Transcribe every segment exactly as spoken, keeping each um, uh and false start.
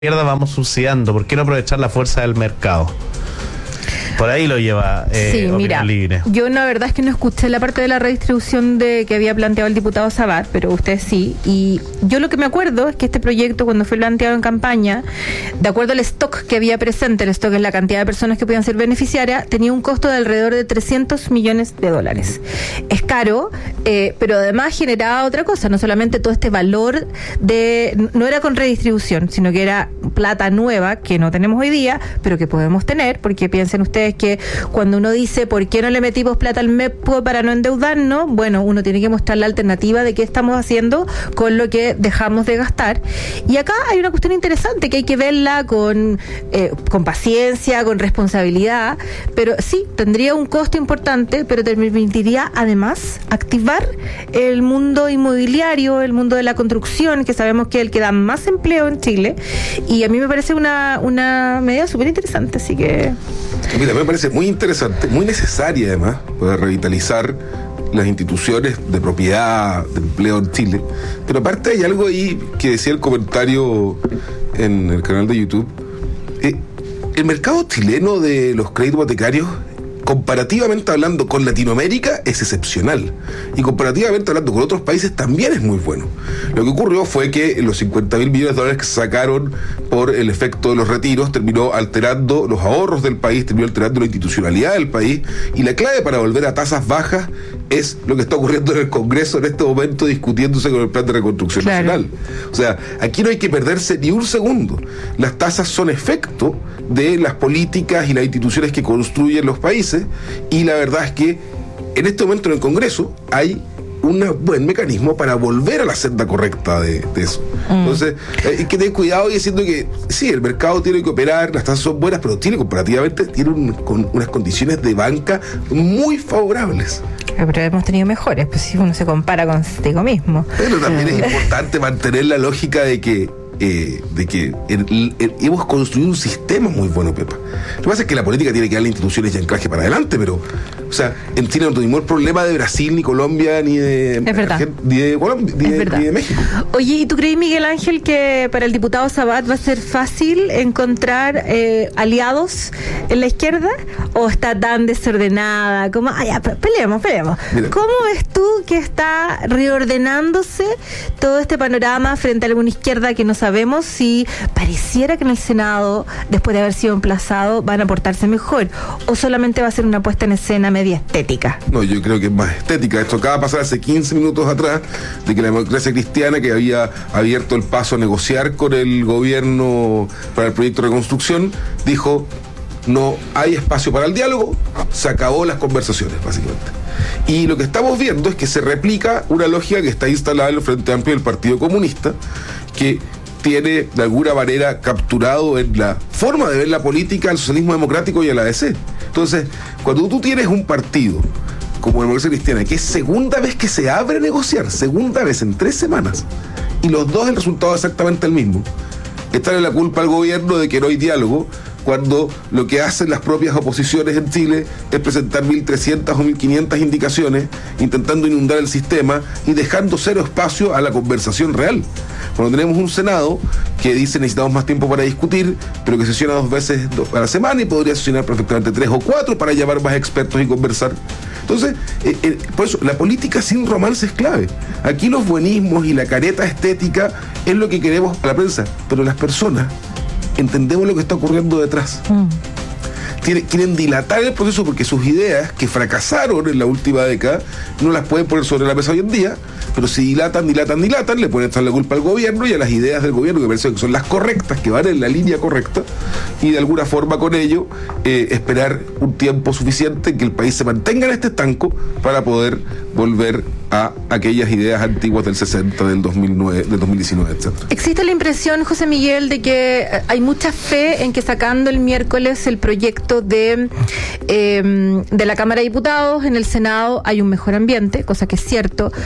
izquierda vamos subsidiando, ¿por qué no aprovechar la fuerza del mercado? Por ahí lo lleva eh, sí, mira, libre. Yo la verdad es que no escuché la parte de la redistribución de que había planteado el diputado Sabat, pero usted sí. Y yo lo que me acuerdo es que este proyecto, cuando fue planteado en campaña, de acuerdo al stock que había presente, el stock es la cantidad de personas que podían ser beneficiarias, tenía un costo de alrededor de trescientos millones de dólares. Es caro, eh, pero además generaba otra cosa, no solamente todo este valor de, no era con redistribución, sino que era plata nueva que no tenemos hoy día, pero que podemos tener, porque piensen ustedes que cuando uno dice ¿por qué no le metimos plata al M E P para no endeudarnos? Bueno, uno tiene que mostrar la alternativa de qué estamos haciendo con lo que dejamos de gastar. Y acá hay una cuestión interesante que hay que verla con, eh, con paciencia, con responsabilidad, pero sí, tendría un costo importante, pero te permitiría además activar el mundo inmobiliario, el mundo de la construcción, que sabemos que es el que da más empleo en Chile, y a mí me parece una, una medida súper interesante, así que... Mira, me parece muy interesante, muy necesaria además, para revitalizar las instituciones de propiedad, de empleo en Chile. Pero aparte hay algo ahí que decía el comentario en el canal de YouTube. Eh, el mercado chileno de los créditos hipotecarios, comparativamente hablando con Latinoamérica, es excepcional. Y comparativamente hablando con otros países también es muy bueno. Lo que ocurrió fue que los cincuenta mil millones de dólares que se sacaron por el efecto de los retiros terminó alterando los ahorros del país, terminó alterando la institucionalidad del país. Y la clave para volver a tasas bajas es lo que está ocurriendo en el Congreso en este momento, discutiéndose con el Plan de Reconstrucción claro. Nacional. O sea, aquí no hay que perderse ni un segundo. Las tasas son efecto de las políticas y las instituciones que construyen los países, y la verdad es que en este momento en el Congreso hay un buen mecanismo para volver a la senda correcta de, de eso. Mm. Entonces, hay que tener cuidado y diciendo que sí, el mercado tiene que operar, las tasas son buenas, pero Chile comparativamente tiene un, con unas condiciones de banca muy favorables. Pero hemos tenido mejores, pues si uno se compara consigo mismo. Pero también es importante mantener la lógica de que Eh, de que el, el, el, hemos construido un sistema muy bueno, Pepa. Lo que pasa es que la política tiene que darle instituciones y anclaje para adelante, pero, o sea, en Chile no tuvimos el problema de Brasil, ni Colombia, ni de, ni de Colombia, ni de, ni de México. Oye, ¿y tú crees, Miguel Ángel, que para el diputado Sabat va a ser fácil encontrar eh, aliados en la izquierda? ¿O está tan desordenada? Como, ah, ya, peleemos, peleemos. Mira. ¿Cómo ves tú que está reordenándose todo este panorama frente a alguna izquierda que no sabe? Sabemos si pareciera que en el Senado, después de haber sido emplazado, van a portarse mejor, o solamente va a ser una puesta en escena media estética? No, yo creo que es más estética. Esto acaba de pasar hace quince minutos atrás, de que la Democracia Cristiana, que había abierto el paso a negociar con el gobierno para el proyecto de reconstrucción, dijo: no hay espacio para el diálogo, se acabó las conversaciones, básicamente. Y lo que estamos viendo es que se replica una lógica que está instalada en el Frente Amplio del Partido Comunista, que tiene de alguna manera capturado en la forma de ver la política al socialismo democrático y a la A D C. Entonces, cuando tú tienes un partido como la Democracia Cristiana, que es segunda vez que se abre a negociar, segunda vez en tres semanas, y los dos el resultado es exactamente el mismo, echarle la culpa al gobierno de que no hay diálogo, cuando lo que hacen las propias oposiciones en Chile es presentar mil trescientas o mil quinientas indicaciones, intentando inundar el sistema y dejando cero espacio a la conversación real. Cuando tenemos un Senado que dice necesitamos más tiempo para discutir, pero que sesiona dos veces a la semana y podría sesionar perfectamente tres o cuatro para llamar más expertos y conversar. Entonces, eh, eh, por eso, la política sin romance es clave. Aquí los buenismos y la careta estética es lo que queremos a la prensa, pero las personas entendemos lo que está ocurriendo detrás. Mm. Tienen, quieren dilatar el proceso porque sus ideas, que fracasaron en la última década, no las pueden poner sobre la mesa hoy en día, pero si dilatan, dilatan, dilatan, le pueden echar la culpa al gobierno y a las ideas del gobierno, que parece que son las correctas, que van en la línea correcta, y de alguna forma con ello eh, esperar un tiempo suficiente en que el país se mantenga en este estanco para poder volver a aquellas ideas antiguas del sesenta, del dos mil nueve, del dos mil diecinueve, etcétera. ¿Existe la impresión, José Miguel, de que hay mucha fe en que sacando el miércoles el proyecto de eh, de la Cámara de Diputados, en el Senado hay un mejor ambiente, cosa que es cierto? Tenemos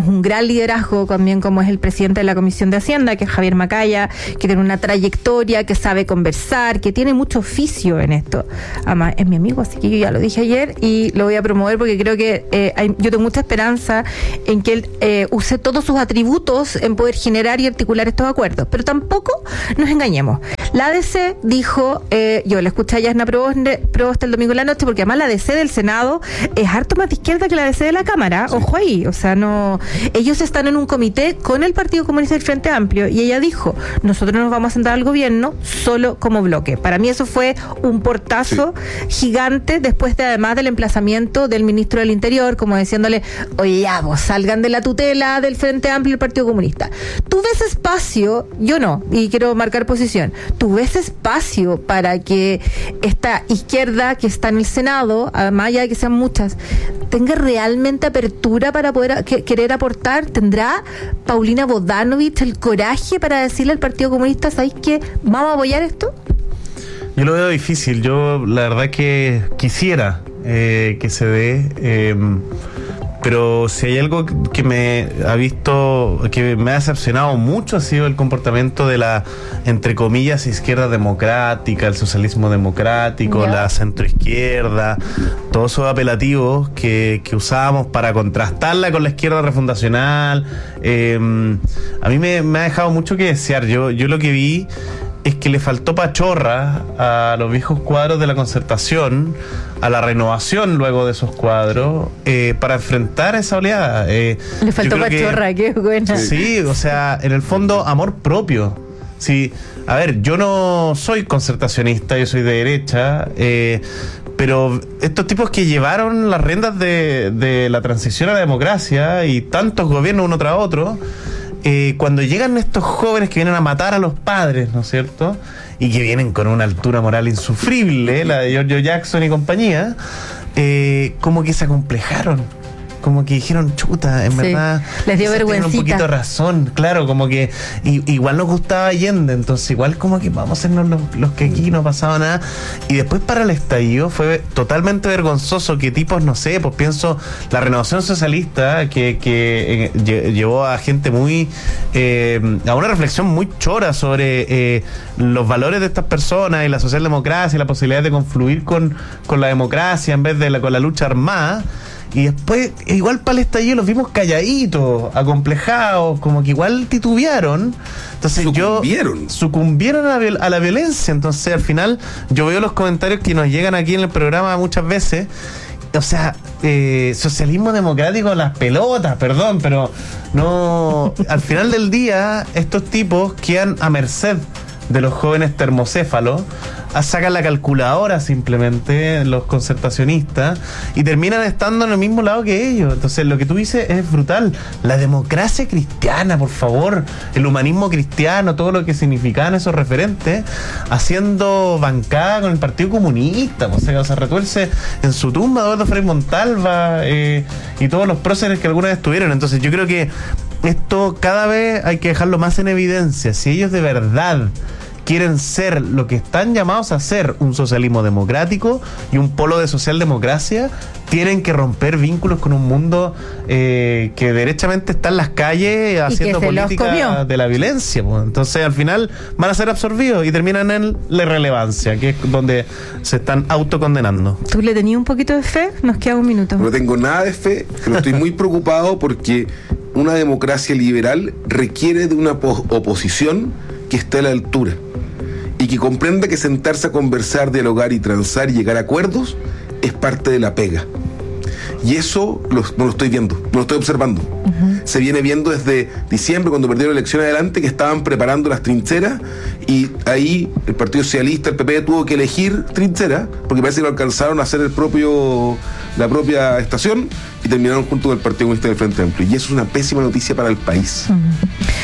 tenemos un gran liderazgo también, como es el presidente de la Comisión de Hacienda, que es Javier Macaya, que tiene una trayectoria, que sabe conversar, que tiene mucho oficio en esto. Además, es mi amigo, así que yo ya lo dije ayer y lo voy a promover porque creo que eh, hay, yo tengo mucha esperanza en que él eh, use todos sus atributos en poder generar y articular estos acuerdos. Pero tampoco nos engañemos. La A D C dijo, eh, yo le escuché a Yasna Proboste el domingo en la noche, porque además la A D C del Senado es harto más de izquierda que la A D C de la Cámara. Sí. Ojo ahí, o sea, no, ellos están en un comité con el Partido Comunista del Frente Amplio y ella dijo, nosotros nos vamos a sentar al gobierno solo como bloque. Para mí eso fue un portazo sí. gigante después de además del emplazamiento del ministro del Interior, como diciéndole, oye ya, vos salgan de la tutela del Frente Amplio y el Partido Comunista. ¿Tú ves espacio? Yo no, y quiero marcar posición. ¿Tú ves espacio para que esta izquierda que está en el Senado, además ya de que sean muchas, tenga realmente apertura para poder a, que, querer aportar? ¿Tendrá Paulina Bodanovich el coraje para decirle al Partido Comunista, ¿sabéis qué? ¿Vamos a apoyar esto? Yo lo veo difícil. Yo la verdad que quisiera eh, que se dé, eh, pero si hay algo que me ha visto, que me ha decepcionado mucho, ha sido el comportamiento de la, entre comillas, izquierda democrática, el socialismo democrático, yeah. la centroizquierda, todos esos apelativos que, que usábamos para contrastarla con la izquierda refundacional. Eh, a mí me, me ha dejado mucho que desear. Yo, yo lo que vi es que le faltó pachorra a los viejos cuadros de la Concertación, a la renovación luego de esos cuadros, eh, para enfrentar esa oleada. Eh, le faltó pachorra, que, qué buena. Sí, o sea, en el fondo, amor propio. Sí, a ver, yo no soy concertacionista, yo soy de derecha, eh, pero estos tipos que llevaron las riendas de, de la transición a la democracia y tantos gobiernos uno tras otro, Eh, cuando llegan estos jóvenes que vienen a matar a los padres, ¿no es cierto? Y que vienen con una altura moral insufrible, la de Giorgio Jackson y compañía, eh, como que se acomplejaron. Como que dijeron, chuta, en sí, verdad les dio vergüencita. Un poquito de razón, claro, como que y, igual nos gustaba Allende, entonces igual como que vamos a sernos los, los que aquí no pasaba nada. Y después para el estallido fue totalmente vergonzoso que tipos, no sé, pues pienso la Renovación Socialista que, que eh, llevó a gente muy eh, a una reflexión muy chora sobre eh, los valores de estas personas y la socialdemocracia y la posibilidad de confluir con, con la democracia en vez de la, con la lucha armada. Y después, igual para el estallido los vimos calladitos, acomplejados, como que igual titubearon. Entonces sucumbieron. yo sucumbieron a la, a la violencia. Entonces al final yo veo los comentarios que nos llegan aquí en el programa muchas veces. O sea, eh, socialismo democrático, las pelotas, perdón, pero no. Al final del día, estos tipos quedan a merced de los jóvenes termocéfalos, sacan la calculadora simplemente los concertacionistas y terminan estando en el mismo lado que ellos. Entonces lo que tú dices es brutal. La democracia cristiana, por favor, el humanismo cristiano, todo lo que significaban esos referentes, haciendo bancada con el Partido Comunista, o sea, o sea retuerce en su tumba Eduardo Frei Montalva eh, y todos los próceres que alguna vez tuvieron. Entonces yo creo que esto cada vez hay que dejarlo más en evidencia. Si ellos de verdad quieren ser lo que están llamados a ser, un socialismo democrático y un polo de socialdemocracia, tienen que romper vínculos con un mundo eh, que derechamente está en las calles haciendo política de la violencia. Pues. Entonces al final van a ser absorbidos y terminan en la irrelevancia, que es donde se están autocondenando. ¿Tú le tenías un poquito de fe? Nos queda un minuto. No tengo nada de fe, pero estoy muy preocupado porque una democracia liberal requiere de una oposición que esté a la altura y que comprenda que sentarse a conversar, dialogar y transar y llegar a acuerdos es parte de la pega. Y eso lo, no lo estoy viendo, no lo estoy observando. Uh-huh. Se viene viendo desde diciembre, cuando perdieron la elección adelante, que estaban preparando las trincheras y ahí el Partido Socialista, el P P, tuvo que elegir trincheras porque parece que no alcanzaron a hacer el propio, la propia estación y terminaron junto con el Partido Comunista del Frente Amplio. Y eso es una pésima noticia para el país. Uh-huh.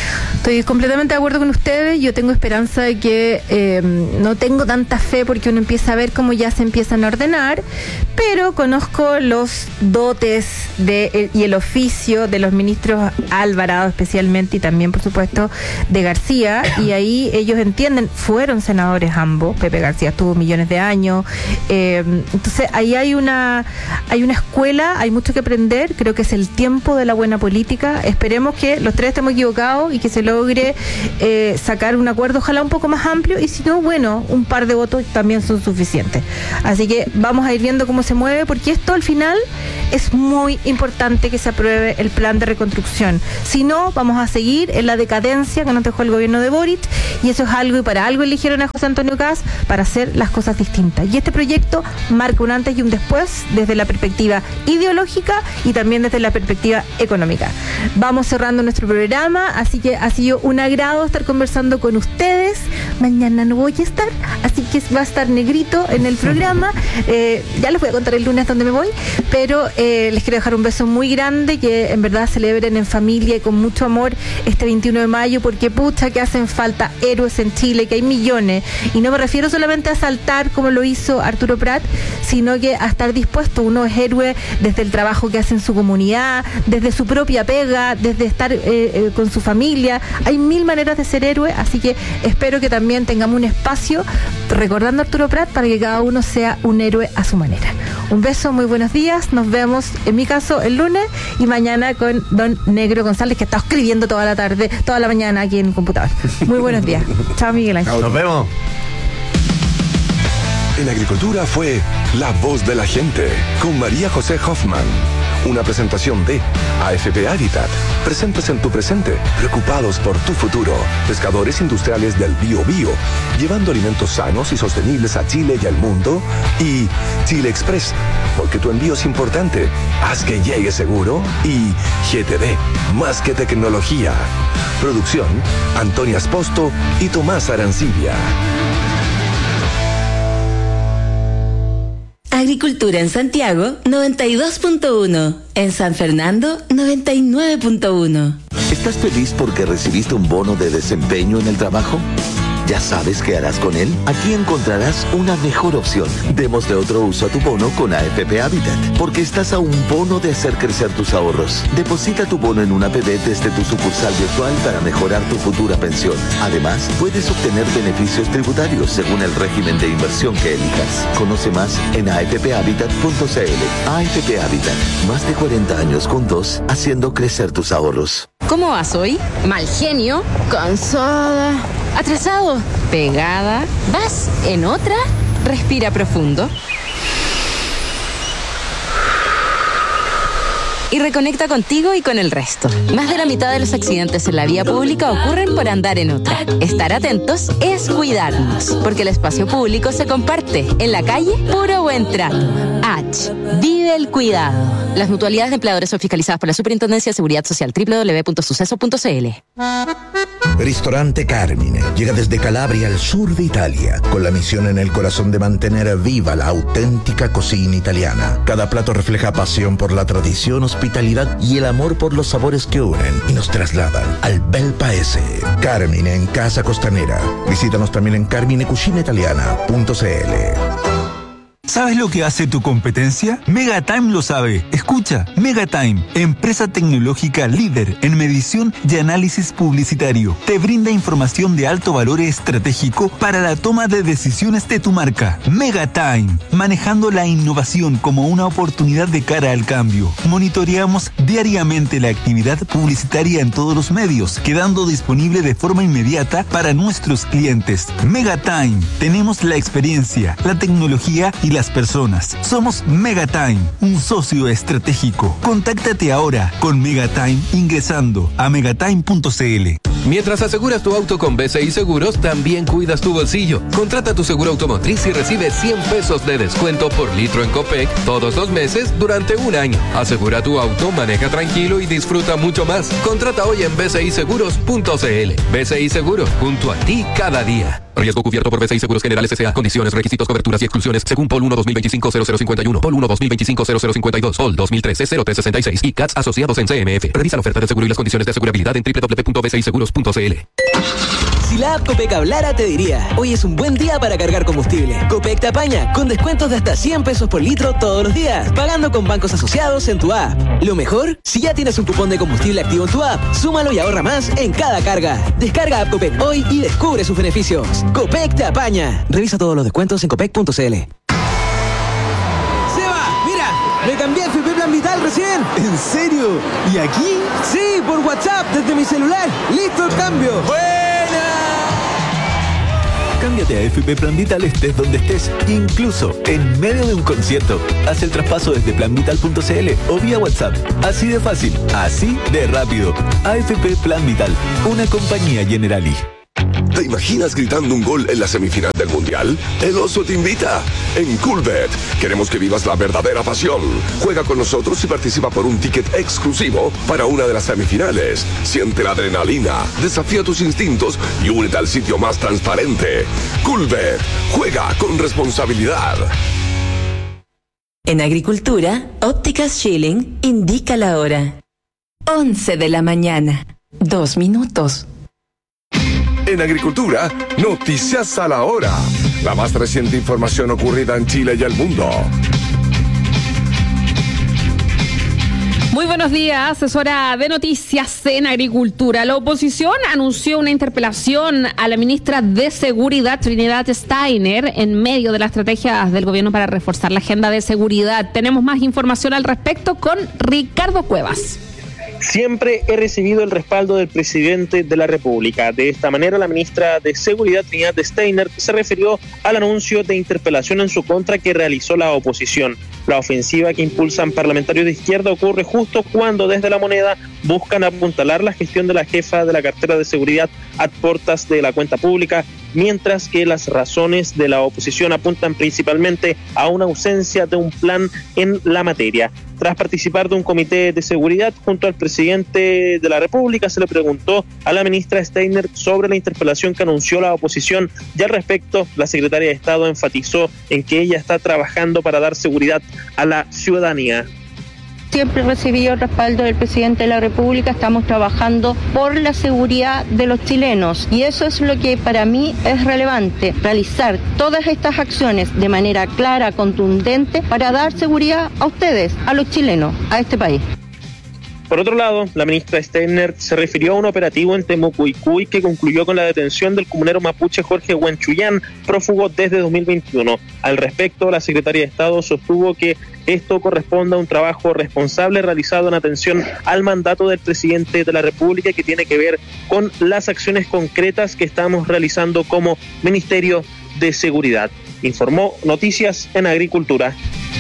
Estoy completamente de acuerdo con ustedes. Yo tengo esperanza de que eh, no tengo tanta fe porque uno empieza a ver cómo ya se empiezan a ordenar, pero conozco los dotes de, eh, y el oficio de los ministros Alvarado especialmente y también por supuesto de García, y ahí ellos entienden, fueron senadores ambos. Pepe García estuvo millones de años, eh, entonces ahí hay una hay una escuela, hay mucho que aprender. Creo que es el tiempo de la buena política. Esperemos que los tres estemos equivocados y que se logre eh, sacar un acuerdo, ojalá un poco más amplio, y si no, bueno, un par de votos también son suficientes. Así que vamos a ir viendo cómo se mueve, porque esto al final es muy importante que se apruebe el plan de reconstrucción. Si no, vamos a seguir en la decadencia que nos dejó el gobierno de Boric, y eso es algo, y para algo eligieron a José Antonio Kast, para hacer las cosas distintas. Y este proyecto marca un antes y un después desde la perspectiva ideológica y también desde la perspectiva económica. Vamos cerrando nuestro programa, así que ha sido un agrado estar conversando con ustedes. Mañana no voy a estar, así que va a estar negrito en el programa. Eh, ya les voy a contar el lunes dónde me voy, pero eh, les quiero dejar un beso muy grande, que en verdad celebren en familia y con mucho amor este veintiuno de mayo, porque pucha que hacen falta héroes en Chile, que hay millones, y no me refiero solamente a saltar como lo hizo Arturo Prat, sino que a estar dispuesto. Uno es héroe desde el trabajo que hace en su comunidad, desde su propia pega, desde estar eh, eh, con su familia. Hay mil maneras de ser héroe, así que espero que también tengamos un espacio recordando a Arturo Prat para que cada uno sea un héroe a su manera. Un beso, muy buenos días, nos vemos en mi caso el lunes y mañana con don Negro González, que está escribiendo toda la tarde, toda la mañana aquí en el computador. Muy buenos días. Chao, Miguel Ángel. Nos vemos. En Agricultura fue La Voz de la Gente con María José Hoffman. Una presentación de A F P Habitat. Presentes en tu presente, preocupados por tu futuro. Pescadores industriales del Bío Bío, llevando alimentos sanos y sostenibles a Chile y al mundo. Y Chile Express, porque tu envío es importante. Haz que llegue seguro. Y G T D, más que tecnología. Producción, Antonia Esposto y Tomás Arancibia. Agricultura en Santiago, noventa y dos punto uno. En San Fernando, noventa y nueve punto uno. ¿Estás feliz porque recibiste un bono de desempeño en el trabajo? ¿Ya sabes qué harás con él? Aquí encontrarás una mejor opción. Démosle otro uso a tu bono con A F P Habitat, porque estás a un bono de hacer crecer tus ahorros. Deposita tu bono en una A P B desde tu sucursal virtual para mejorar tu futura pensión. Además, puedes obtener beneficios tributarios según el régimen de inversión que elijas. Conoce más en a f p habitat punto c l. A F P Habitat, más de cuarenta años juntos, haciendo crecer tus ahorros. ¿Cómo vas hoy? Mal genio, cansada, atrasado, pegada. ¿Vas en otra? Respira profundo. Y reconecta contigo y con el resto. Más de la mitad de los accidentes en la vía pública ocurren por andar en otra. Estar atentos es cuidarnos, porque el espacio público se comparte. En la calle, puro buen trato. H. Vive el cuidado. Las mutualidades de empleadores son fiscalizadas por la Superintendencia de Seguridad Social. doble u doble u doble u punto suceso punto c l. Ristorante Carmine llega desde Calabria al sur de Italia, con la misión en el corazón de mantener viva la auténtica cocina italiana. Cada plato refleja pasión por la tradición, hospitalidad y el amor por los sabores que unen y nos trasladan al bel paese. Carmine en Casa Costanera. Visítanos también en carmine cucina italiana punto c l. ¿Sabes lo que hace tu competencia? Megatime lo sabe. Escucha, Megatime, empresa tecnológica líder en medición y análisis publicitario. Te brinda información de alto valor estratégico para la toma de decisiones de tu marca. Megatime, manejando la innovación como una oportunidad de cara al cambio. Monitoreamos diariamente la actividad publicitaria en todos los medios, quedando disponible de forma inmediata para nuestros clientes. Megatime, tenemos la experiencia, la tecnología y las personas. Somos Megatime, un socio estratégico. Contáctate ahora con Megatime ingresando a megatime punto c l. Mientras aseguras tu auto con B C I Seguros, también cuidas tu bolsillo. Contrata tu seguro automotriz y recibe cien pesos de descuento por litro en Copec todos los meses durante un año. Asegura tu auto, maneja tranquilo y disfruta mucho más. Contrata hoy en b c i seguros punto c l. B C I Seguros, junto a ti cada día. Riesgo cubierto por B C I Seguros Generales S A. Condiciones, requisitos, coberturas y exclusiones según P O L uno dos mil veinticinco cero cero cincuenta y uno, P O L uno dos mil veinticinco cero cero cincuenta y dos, P O L dos mil trece cero tres sesenta y seis y C A T S asociados en C M F. Revisa la oferta de seguro y las condiciones de asegurabilidad en doble u doble u doble u punto b c i seguros punto c l. Si la app Copec hablara, te diría: hoy es un buen día para cargar combustible. Copec te apaña con descuentos de hasta cien pesos por litro todos los días, pagando con bancos asociados en tu app. Lo mejor, si ya tienes un cupón de combustible activo en tu app, súmalo y ahorra más en cada carga. Descarga app Copec hoy y descubre sus beneficios. Copec te apaña. Revisa todos los descuentos en copec punto c l. ¡Seba! ¡Mira! ¡Me cambié a F P Plan Vital recién! ¿En serio? ¿Y aquí? Sí, por WhatsApp, desde mi celular. ¡Listo el cambio! ¡Buena! Cámbiate a F P Plan Vital estés donde estés, incluso en medio de un concierto. Haz el traspaso desde plan vital punto c l o vía WhatsApp. Así de fácil, así de rápido. A F P Plan Vital, una compañía Generali. ¿Te imaginas gritando un gol en la semifinal del Mundial? El Oso te invita. En Coolbet queremos que vivas la verdadera pasión. Juega con nosotros y participa por un ticket exclusivo para una de las semifinales. Siente la adrenalina, desafía tus instintos y únete al sitio más transparente. Coolbet. Juega con responsabilidad. En Agricultura, Ópticas Schilling indica la hora. once de la mañana. Dos minutos. En Agricultura, noticias a la hora. La más reciente información ocurrida en Chile y el mundo. Muy buenos días, es hora de noticias en Agricultura. La oposición anunció una interpelación a la ministra de Seguridad, Trinidad Steiner, en medio de la estrategia del gobierno para reforzar la agenda de seguridad. Tenemos más información al respecto con Ricardo Cuevas. Siempre he recibido el respaldo del presidente de la República. De esta manera, la ministra de Seguridad, Trinidad Steiner, se refirió al anuncio de interpelación en su contra que realizó la oposición. La ofensiva que impulsan parlamentarios de izquierda ocurre justo cuando desde La Moneda buscan apuntalar la gestión de la jefa de la cartera de seguridad a puertas de la cuenta pública, mientras que las razones de la oposición apuntan principalmente a una ausencia de un plan en la materia. Tras participar de un comité de seguridad junto al presidente de la República, se le preguntó a la ministra Steiner sobre la interpelación que anunció la oposición y al respecto la secretaria de Estado enfatizó en que ella está trabajando para dar seguridad a la ciudadanía. Siempre he recibido el respaldo del presidente de la República, estamos trabajando por la seguridad de los chilenos y eso es lo que para mí es relevante, realizar todas estas acciones de manera clara, contundente, para dar seguridad a ustedes, a los chilenos, a este país. Por otro lado, la ministra Steiner se refirió a un operativo en Temucuicui que concluyó con la detención del comunero mapuche Jorge Huanchuyán, prófugo desde dos mil veintiuno. Al respecto, la secretaria de Estado sostuvo que esto corresponde a un trabajo responsable realizado en atención al mandato del presidente de la República que tiene que ver con las acciones concretas que estamos realizando como Ministerio de Seguridad. Informó Noticias en Agricultura.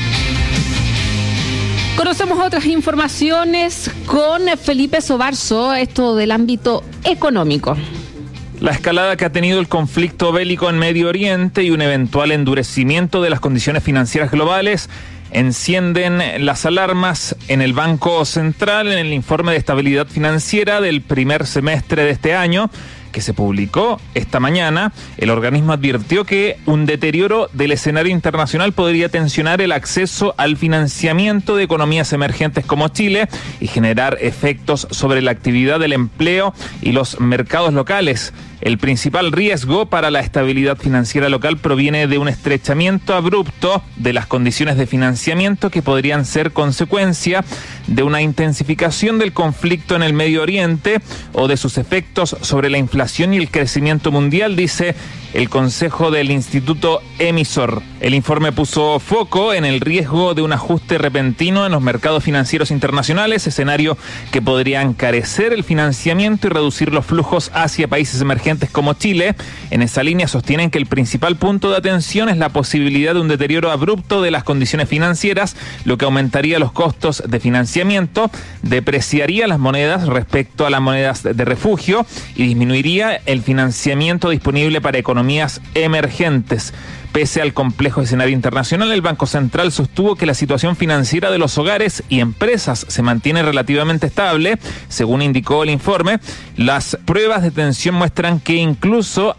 Conocemos otras informaciones con Felipe Sobarzo, esto del ámbito económico. La escalada que ha tenido el conflicto bélico en Medio Oriente y un eventual endurecimiento de las condiciones financieras globales encienden las alarmas en el Banco Central. En el informe de estabilidad financiera del primer semestre de este año, que se publicó esta mañana, el organismo advirtió que un deterioro del escenario internacional podría tensionar el acceso al financiamiento de economías emergentes como Chile y generar efectos sobre la actividad del empleo y los mercados locales. El principal riesgo para la estabilidad financiera local proviene de un estrechamiento abrupto de las condiciones de financiamiento que podrían ser consecuencia de una intensificación del conflicto en el Medio Oriente o de sus efectos sobre la inflación y el crecimiento mundial, dice el Consejo del Instituto Emisor. El informe puso foco en el riesgo de un ajuste repentino en los mercados financieros internacionales, escenario que podría encarecer el financiamiento y reducir los flujos hacia países emergentes como Chile. En esa línea sostienen que el principal punto de atención es la posibilidad de un deterioro abrupto de las condiciones financieras, lo que aumentaría los costos de financiamiento, depreciaría las monedas respecto a las monedas de refugio y disminuiría el financiamiento disponible para economías emergentes. Pese al complejo escenario internacional, el Banco Central sostuvo que la situación financiera de los hogares y empresas se mantiene relativamente estable. Según indicó el informe, las pruebas de tensión muestran que incluso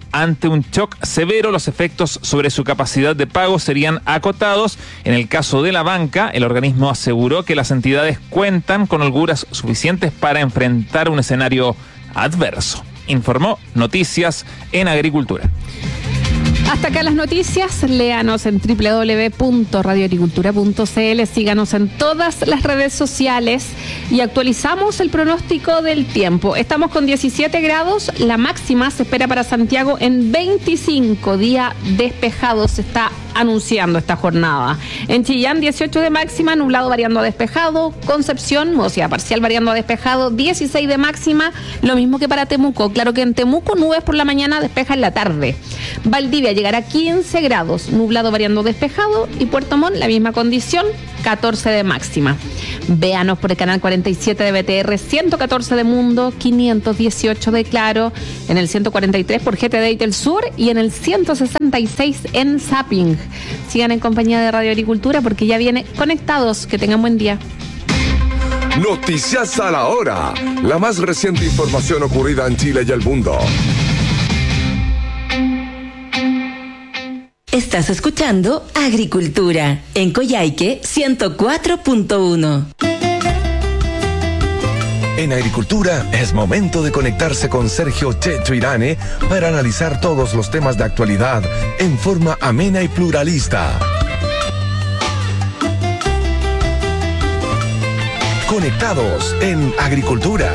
ante un shock severo, los efectos sobre su capacidad de pago serían acotados. En el caso de la banca, el organismo aseguró que las entidades cuentan con holguras suficientes para enfrentar un escenario adverso. Informó Noticias en Agricultura. Hasta acá las noticias, léanos en doble u doble u doble u punto radio agricultura punto c l, síganos en todas las redes sociales y actualizamos el pronóstico del tiempo. Estamos con diecisiete grados, la máxima se espera para Santiago en veinticinco, día despejado se está anunciando esta jornada. En Chillán dieciocho de máxima, nublado variando a despejado. Concepción, o sea, parcial variando a despejado, dieciséis de máxima, lo mismo que para Temuco. Claro que en Temuco nubes por la mañana, despeja en la tarde. Valdivia llegará a quince grados, nublado variando despejado, y Puerto Montt la misma condición, catorce de máxima. Véanos por el canal cuarenta y siete de B T R, ciento catorce de Mundo, quinientos dieciocho de Claro, en el ciento cuarenta y tres por G T D del Sur y en el ciento sesenta y seis en Zapping. Sigan en compañía de Radio Agricultura porque ya viene Conectados. Que tengan buen día. Noticias a la hora. La más reciente información ocurrida en Chile y el mundo. Estás escuchando Agricultura en Coyhaique ciento cuatro punto uno. En Agricultura es momento de conectarse con Sergio Checho Irane para analizar todos los temas de actualidad en forma amena y pluralista. Conectados en Agricultura.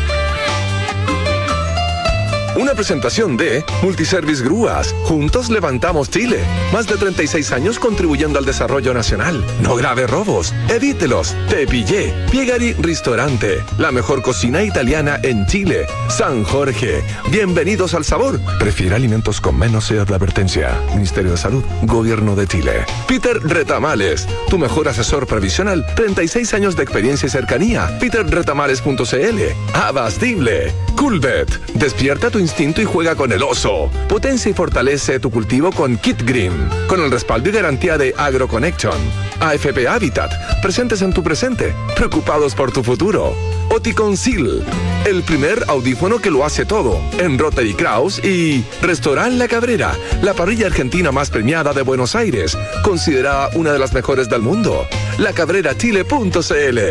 Una presentación de Multiservice Grúas. Juntos levantamos Chile. Más de treinta y seis años contribuyendo al desarrollo nacional. No grave robos. Evítelos. Te pillé. Piegari Ristorante. La mejor cocina italiana en Chile. San Jorge. Bienvenidos al sabor. Prefiere alimentos con menos sed de advertencia. Ministerio de Salud. Gobierno de Chile. Peter Retamales. Tu mejor asesor previsional. treinta y seis años de experiencia y cercanía. peter retamales punto c l. Abastible. Coolbet. Despierta tu instinto y juega con el oso. Potencia y fortalece tu cultivo con Kit Green, con el respaldo y garantía de AgroConnection. A F P Habitat, presentes en tu presente, preocupados por tu futuro. Oticonceal, el primer audífono que lo hace todo, en Rotary Kraus y Restaurant La Cabrera, la parrilla argentina más premiada de Buenos Aires, considerada una de las mejores del mundo. la cabrera chile punto c l.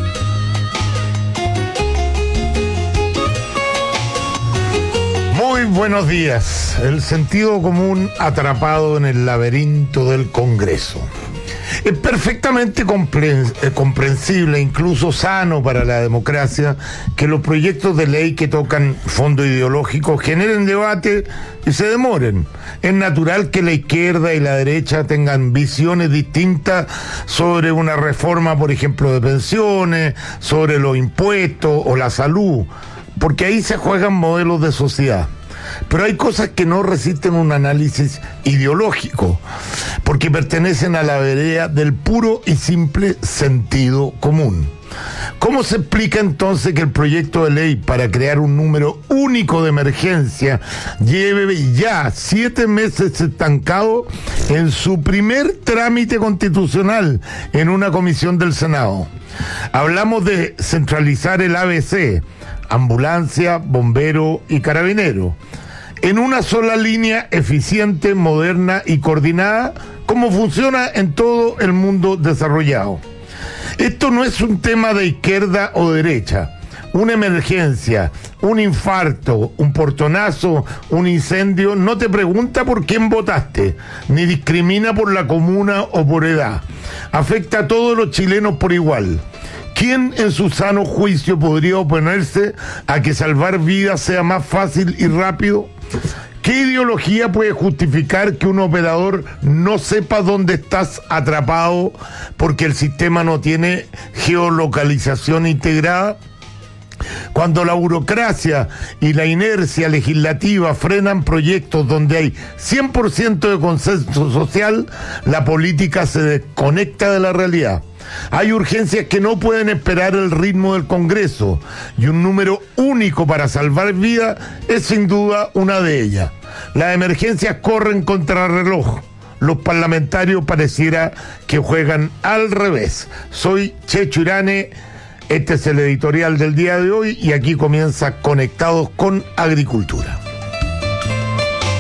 Muy buenos días. El sentido común atrapado en el laberinto del Congreso. Es perfectamente comprensible, incluso sano para la democracia, que los proyectos de ley que tocan fondo ideológico generen debate y se demoren. Es natural que la izquierda y la derecha tengan visiones distintas sobre una reforma, por ejemplo, de pensiones, sobre los impuestos o la salud, porque ahí se juegan modelos de sociedad. Pero hay cosas que no resisten un análisis ideológico, porque pertenecen a la vereda del puro y simple sentido común. ¿Cómo se explica entonces que el proyecto de ley para crear un número único de emergencia lleve ya siete meses estancado en su primer trámite constitucional en una comisión del Senado? Hablamos de centralizar el A B C, ambulancia, bombero y carabinero, en una sola línea eficiente, moderna y coordinada, como funciona en todo el mundo desarrollado. Esto no es un tema de izquierda o derecha. Una emergencia, un infarto, un portonazo, un incendio, no te pregunta por quién votaste, ni discrimina por la comuna o por edad. Afecta a todos los chilenos por igual. ¿Quién en su sano juicio podría oponerse a que salvar vidas sea más fácil y rápido? ¿Qué ideología puede justificar que un operador no sepa dónde estás atrapado porque el sistema no tiene geolocalización integrada? Cuando la burocracia y la inercia legislativa frenan proyectos donde hay cien por ciento de consenso social, la política se desconecta de la realidad. Hay urgencias que no pueden esperar el ritmo del Congreso y un número único para salvar vidas es sin duda una de ellas. Las emergencias corren contra el reloj. Los parlamentarios pareciera que juegan al revés. Soy Checho Irane, este es el editorial del día de hoy y aquí comienza Conectados con Agricultura.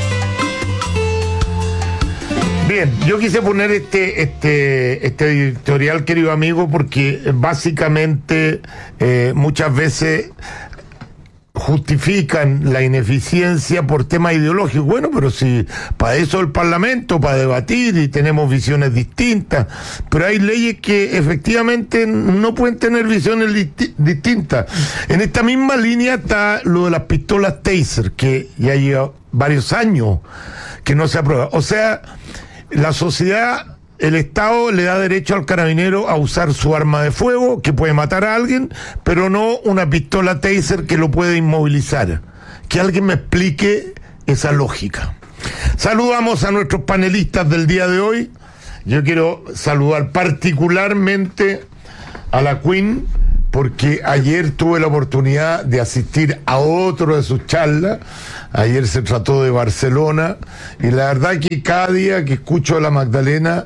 Bien, yo quise poner este, este, este editorial, querido amigo, porque básicamente eh, muchas veces justifican la ineficiencia por temas ideológicos. Bueno, pero si para eso el Parlamento, para debatir, y tenemos visiones distintas, pero hay leyes que efectivamente no pueden tener visiones disti- distintas. En esta misma línea está lo de las pistolas Taser, que ya lleva varios años que no se aprueba. O sea, la sociedad, el Estado le da derecho al carabinero a usar su arma de fuego, que puede matar a alguien, pero no una pistola Taser que lo puede inmovilizar. Que alguien me explique esa lógica. Saludamos a nuestros panelistas del día de hoy. Yo quiero saludar particularmente a la Queen, porque ayer tuve la oportunidad de asistir a otro de sus charlas. Ayer se trató de Barcelona, y la verdad que cada día que escucho a la Magdalena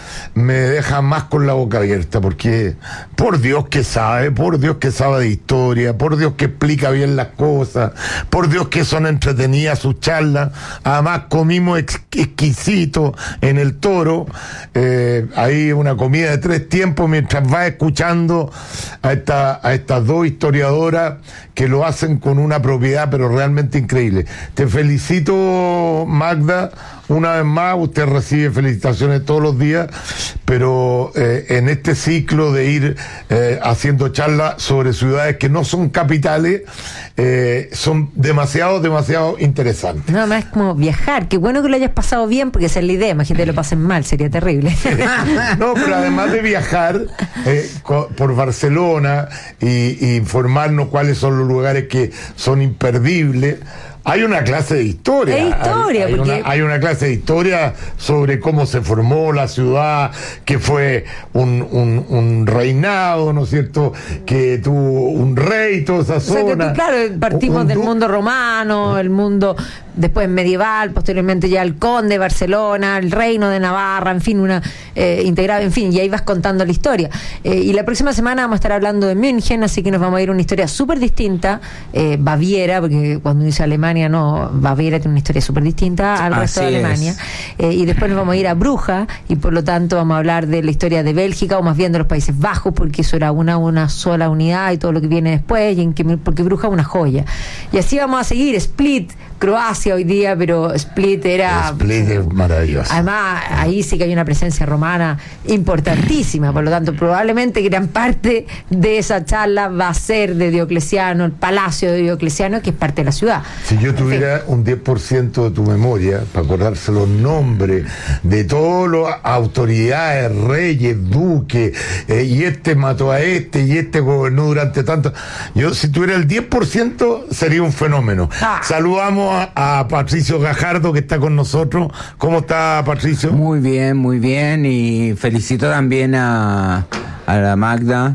me deja más con la boca abierta, porque por Dios que sabe, por Dios que sabe de historia, por Dios que explica bien las cosas, por Dios que son entretenidas sus charlas. Además comimos ex- exquisito en el Toro, eh, ahí una comida de tres tiempos mientras vas escuchando a, esta, a estas dos historiadoras que lo hacen con una propiedad pero realmente increíble. Te felicito, Magda, una vez más. Usted recibe felicitaciones todos los días, pero eh, en este ciclo de ir eh, haciendo charlas sobre ciudades que no son capitales, eh, son demasiado, demasiado interesantes. Nada más como viajar. Qué bueno que lo hayas pasado bien, porque esa es la idea. Imagínate que lo pasen mal, sería terrible. No, pero además de viajar eh, co- por Barcelona y, y informarnos cuáles son los lugares que son imperdibles, hay una clase de historia. Es historia, hay, hay porque... una, hay una clase de historia sobre cómo se formó la ciudad, que fue un, un, un reinado, ¿no es cierto? Que tuvo un rey, toda esa O sea, que zona. tú, claro, partimos Un- un del du- mundo romano, el mundo después medieval, posteriormente ya el conde de Barcelona, el reino de Navarra, en fin, una eh, integrada, en fin, y ahí vas contando la historia. Eh, y la próxima semana vamos a estar hablando de München, así que nos vamos a ir a una historia súper distinta, eh, Baviera, porque cuando dice Alemania, no, Baviera tiene una historia súper distinta al resto de Así Alemania. es. Eh, y después nos vamos a ir a Bruja, y por lo tanto vamos a hablar de la historia de Bélgica, o más bien de los Países Bajos, porque eso era una, una sola unidad y todo lo que viene después, y en que, porque Bruja es una joya. Y así vamos a seguir, Split, Croacia hoy día, pero Split era... Split es maravilloso. Además, ahí sí que hay una presencia romana importantísima, por lo tanto, probablemente gran parte de esa charla va a ser de Diocleciano, el palacio de Diocleciano, que es parte de la ciudad. Si yo tuviera un diez por ciento de tu memoria, para acordarse los nombres de todas las autoridades, reyes, duques, eh, y este mató a este, y este gobernó durante tanto... Yo, si tuviera el diez por ciento, sería un fenómeno. Ah. Saludamos a, a Patricio Gajardo, que está con nosotros. ¿Cómo está, Patricio? Muy bien, muy bien, y felicito también a, a la Magda.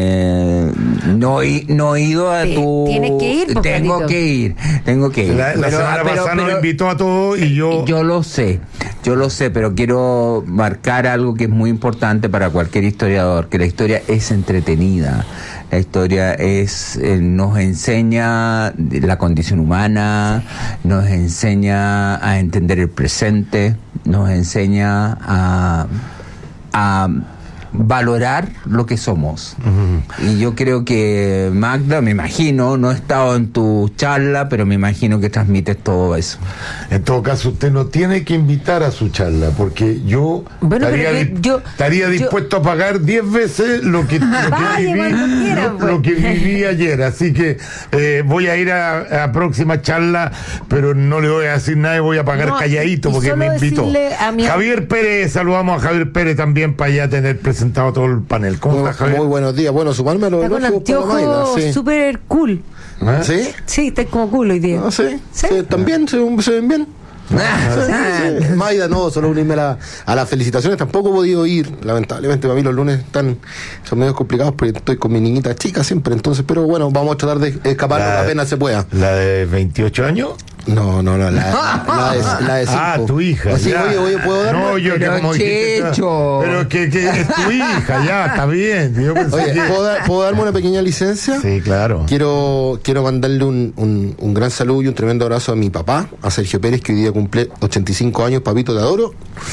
Eh, no, he- no he ido a Te- tu... tienes que ir, pues, Tengo Carlito. que ir, tengo que ir. La, la Pero- semana pero- pasada nos pero- invitó a todos y yo... Yo lo sé, yo lo sé, pero quiero marcar algo que es muy importante para cualquier historiador, que la historia es entretenida. La historia es eh, nos enseña de la condición humana, nos enseña a entender el presente, nos enseña a, a valorar lo que somos. Uh-huh. Y yo creo que Magda, me imagino, no he estado en tu charla, pero me imagino que transmites todo eso. En todo caso, usted no tiene que invitar a su charla, porque yo Bueno, estaría, pero yo- di- yo- estaría yo- dispuesto a pagar diez veces lo que, lo que Vaya, cuando viví, quiera, lo, pues. lo que viví ayer. Así que eh, voy a ir a, a próxima charla, pero no le voy a decir nada y voy a pagar No, calladito y porque solo me invitó. decirle a mi- Javier Pérez, saludamos a Javier Pérez también para ya tener presentado todo el panel. ¿Cómo Muy, está, Javier? muy buenos días. Bueno, sumarme a los Está con elogios para anteojos Mayra, sí. súper cool. ¿Eh? ¿Sí? Sí, está como cool hoy día. Ah, sí. ¿Sí? Sí, también se, se ven bien. Sí, sí, sí. Maida, no, solo unirme a, la- a las felicitaciones. Tampoco he podido ir, lamentablemente. Para mí los lunes están, son medio complicados porque estoy con mi niñita chica siempre. Entonces, pero bueno, vamos a tratar de escapar apenas se pueda. ¿La de veintiocho años? No, no, no, la, la de, la de cinco. Ah, tu hija. Así, ya. oye, oye, ¿puedo dar? No, yo que Pero, como dijiste, Checho. pero que, que es tu hija, ya, está bien. Yo pensé Oye, que- ¿puedo, dar- ¿puedo darme una pequeña licencia? Sí, claro. Quiero, quiero mandarle un, un, un gran saludo y un tremendo abrazo a mi papá, a Sergio Pérez, que hoy día cumple ochenta y cinco años, papito, te adoro.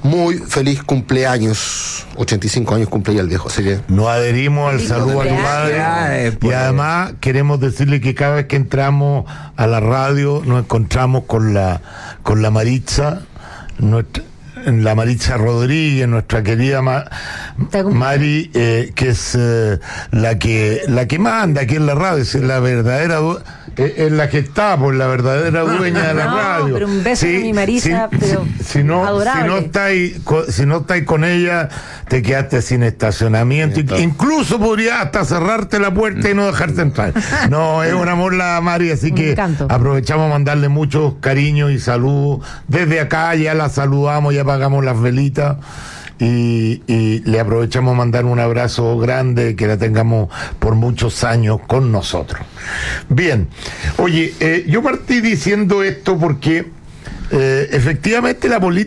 muy feliz cumpleaños. ochenta y cinco años cumple ya el viejo, así que... Nos adherimos al Feliz saludo a tu cumpleaños. padre. Y además queremos decirle que cada vez que entramos a la radio nos encontramos con la, con la Maritza, nuestra... la Maritza Rodríguez, nuestra querida Ma- Mari, eh, que es eh, la que la que manda aquí en la radio, es la verdadera du- eh, es la que está por la verdadera dueña de la No, radio. pero un beso de mi Marisa, si, pero si- si no, adorable. si no estáis co- si no estáis con ella, te quedaste sin estacionamiento. Incluso podría hasta cerrarte la puerta y no dejarte entrar. No, es un amor la Mari, así Un que encanto. aprovechamos a mandarle muchos cariños y saludos. Desde acá ya la saludamos, ya apagamos las velitas y, y le aprovechamos a mandar un abrazo grande, que la tengamos por muchos años con nosotros. Bien, oye, eh, yo partí diciendo esto porque eh, efectivamente la política